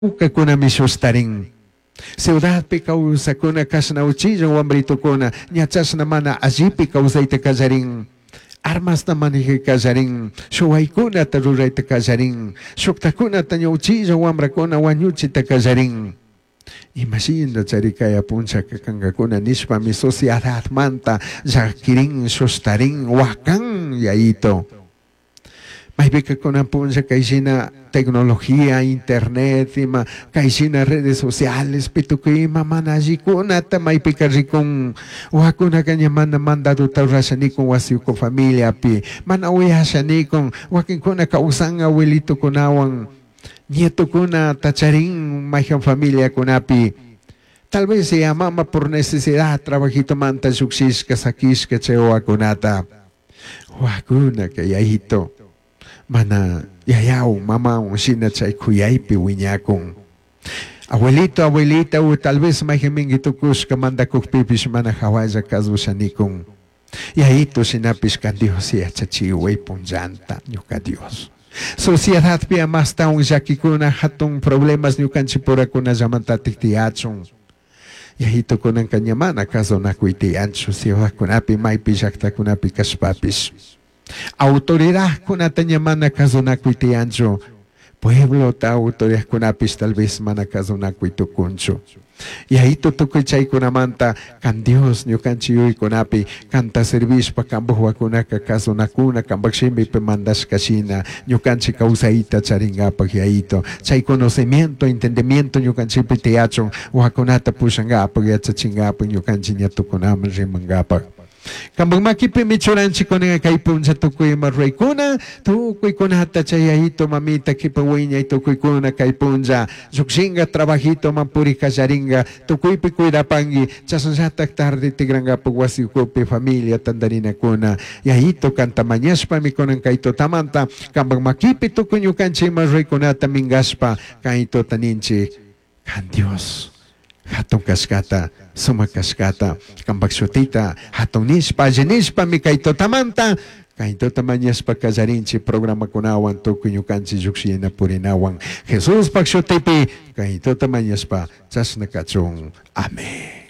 Kakuna misustaring. Ciudad pi kausa kuna kasna uchillo wambrito kuna ñachas na mana ajipi kausaita kazaring. Armas na manije kazaring, shuwaykuna tarurayta kazaring, shuktakuna taño uchillo wambrakuna wañuchita kazaring. Imagina charikaya puncha kakangakuna nishpa mi sociedad manta llakirin sustarin wakan yaito. Maybe kuna puncha kaishina tecnología, internet, ima kaishina redes sociales, pitukima manajikuna maybe karikun wakuna kanya mana mandado taurasanikun wasiuko familia pi mana uyasanikun wakinkuna kausan abuelito kunawan nieto kuna tacharin majan familia kunapi. Tal vez sea mama por necesidad, trabajito manta suksisca sakisca cheo akunata. Wakuna kayahito. Mana yayaw mama unsina chay kuyaypi wiñakun. Abuelito, abuelita, o tal vez mahimingito kuska manda kukpipis mana hawaya kazusanikun. Yahito sinapis ka Dios y achachiway punjanta, nyuka Dios. Sociedad pia mas taong yakikuna hatong problemas nyukan chipurakuna zamantatiktiachon. Yahito kunang kanyamana kaso nakuitiancho siya kunapi may pijakta kunapi kaspapis. Autoridad kunatanya mana kaso nakuitiancho. Pueblo ta autoridad kunapis tal vez mana kaso nakuitukuncho. Yahito tukuchay kunamanta kan Dios nyo kan chiyuy kunapi kanta servis pa kambuhwa kunaka kaso nakuna kambakshimbi pemandas kasina nyo kan si kausaita charinga pag yahito. Chay conocimiento, entendimiento nyo kan si pitiachong wakunata pusanga pag yachachingapag nyo kan si nyatukunaman rimangapag. Kambang makipimichuran si kone nga kaipon sa tukoy maray kuna, tukoy kuna hata chayahito mamita kipaway niya tukoy kuna kaipon sa suksinga trabajito mampuri kasaringa, tukoy pikoy dapangi, chasansatak tarde tigranga pagwasi ko pe familia tandarina kuna, yahito kanta manyas pa mi kunang kaito tamanta, kambang makipito kunyo kanchi maray kuna tamingaspa, kaito taninchi, kan Dios. Hatong kaskata, sumakaskata, kambaksutita, hatong nispa, jenispa, mi kaito tamanta, kaito tamanyas pagkazarinchi, programa kunawan, to kunyukan si Juksina Purinawang, Jesus pagsutipi, kaito tamanyas pa, sas nakachong, Amen.